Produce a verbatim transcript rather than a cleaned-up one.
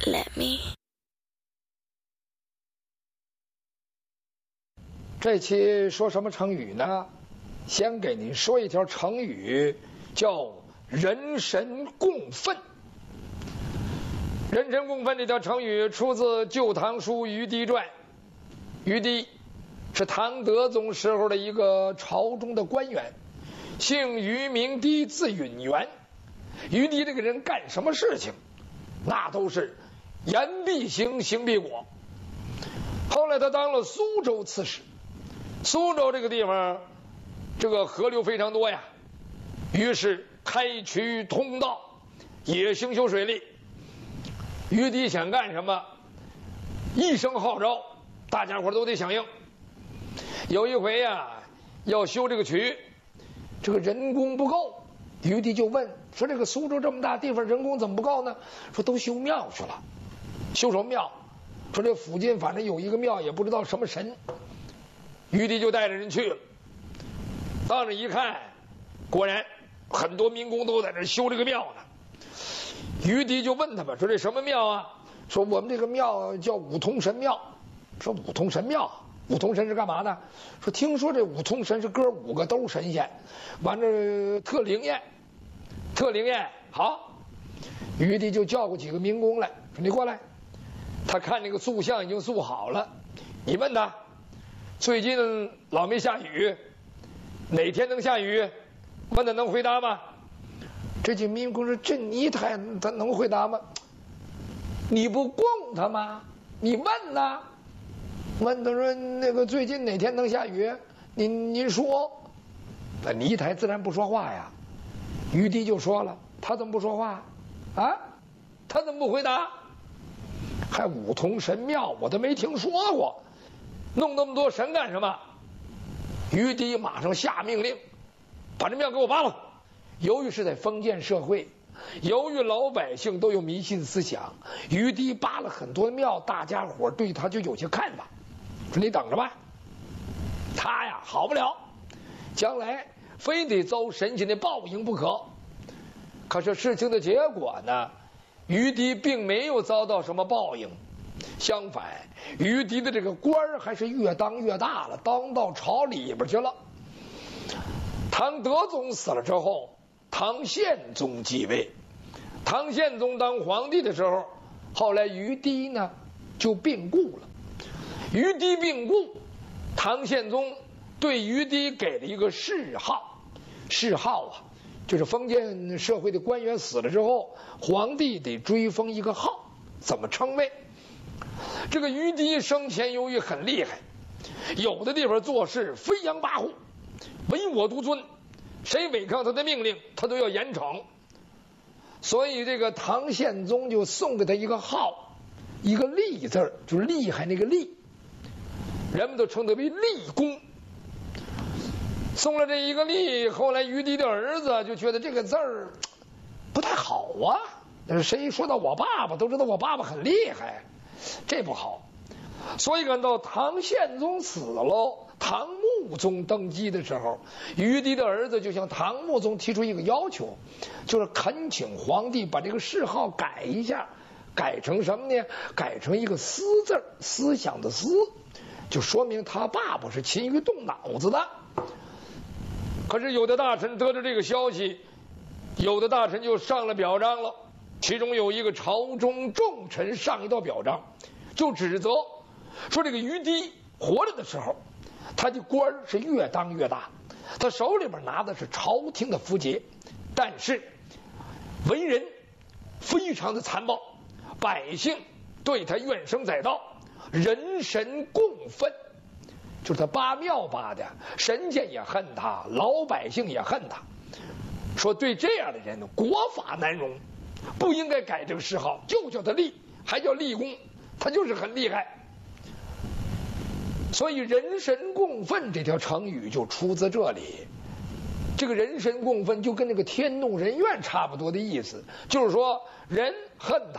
Let me。 这期说什么成语呢？先给您说一条成语，叫人神共愤。人神共愤这条成语出自《旧唐书·于棣传》。于棣是唐德宗时候的一个朝中的官员，姓于名棣，字允元。于棣这个人干什么事情，那都是言必行，行必果。后来他当了苏州刺史。苏州这个地方，这个河流非常多呀，于是开渠通道，也兴修水利。于棣想干什么，一声号召，大家伙都得响应。有一回呀、啊，要修这个渠，这个人工不够，于棣就问说：“这个苏州这么大地方，人工怎么不够呢？”说：“都修庙去了。”修什么庙？说这附近反正有一个庙，也不知道什么神。于棣就带着人去了，到那一看，果然很多民工都在那修这个庙呢。于棣就问他们说：“这什么庙啊？”说：“我们这个庙叫五通神庙。”说：“五通神庙，五通神是干嘛呢？”说：“听说这五通神是哥五个都是神仙，完了特灵验，特灵验。”好，于棣就叫过几个民工来，说：“你过来。”他看那个塑像已经塑好了，你问他。最近老没下雨，哪天能下雨？问他能回答吗？这几民工说：“这你他他能回答吗？你不供他吗？你问呐？问他说那个最近哪天能下雨？您您说。”那尼台自然不说话呀。于棣就说了：“他怎么不说话啊？他怎么不回答？还五通神庙，我都没听说过。弄那么多神干什么？”于棣马上下命令，把这庙给我扒了。由于是在封建社会，由于老百姓都有迷信思想，于棣扒了很多庙，大家伙对他就有些看法，说你等着吧，他呀好不了，将来非得遭神仙的报应不可。可是事情的结果呢，于棣并没有遭到什么报应。相反，于棣的这个官儿还是越当越大了，当到朝里边去了。唐德宗死了之后，唐宪宗继位。唐宪宗当皇帝的时候，后来于棣呢就病故了。于棣病故，唐宪宗对于棣给了一个谥号。谥号啊，就是封建社会的官员死了之后，皇帝得追封一个号，怎么称谓？这个于棣生前由于很厉害，有的地方做事飞扬跋扈，唯我独尊，谁违抗他的命令，他都要严惩。所以这个唐宪宗就送给他一个号，一个厉字，就是厉害那个厉，人们都称他为厉公。送了这一个厉，后来于棣的儿子就觉得这个字儿不太好啊，谁说到我爸爸都知道我爸爸很厉害，这不好。所以赶到唐宪宗死了，唐穆宗登基的时候，于棣的儿子就向唐穆宗提出一个要求，就是恳请皇帝把这个谥号改一下，改成什么呢？改成一个思字，思想的思，就说明他爸爸是勤于动脑子的。可是有的大臣得知这个消息，有的大臣就上了表彰了，其中有一个朝中重臣上一道表彰，就指责说这个于棣活着的时候，他的官是越当越大，他手里边拿的是朝廷的符节，但是为人非常的残暴，百姓对他怨声载道，人神共愤，就是他扒庙扒的，神仙也恨他，老百姓也恨他，说对这样的人国法难容，不应该改这个谥号，就叫他厉，还叫厉公，他就是很厉害。所以人神共愤这条成语就出自这里。这个人神共愤就跟那个天怒人怨差不多的意思，就是说人恨他，